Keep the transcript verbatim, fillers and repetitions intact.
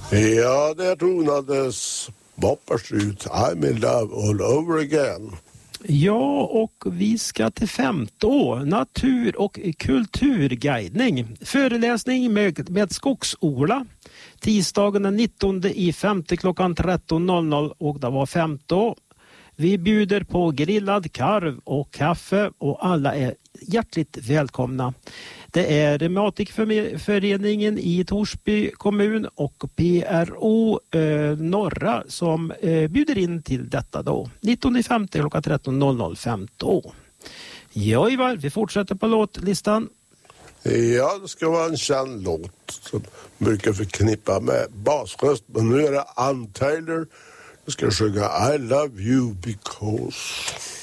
Ja, det tonades Boppersut, I'm in love all over again. Ja, och vi ska till femte år, natur- och kulturguidning. Föreläsning med, med Skogsola. Tisdagen den nittonde i femte klockan tretton noll noll och det var femte år. Vi bjuder på grillad karv och kaffe och alla är hjärtligt välkomna. Det är Reumatikföreningen i Torsby kommun och P R O eh, Norra som eh, bjuder in till detta då. nittonde i femte klockan tretton noll noll femte år. Ja, Ivar, vi fortsätter på låtlistan. Ja, det ska vara en känd låt som brukar förknippa med basröst. Men nu är det Ann Taylor. Jag ska sjunga I love you because...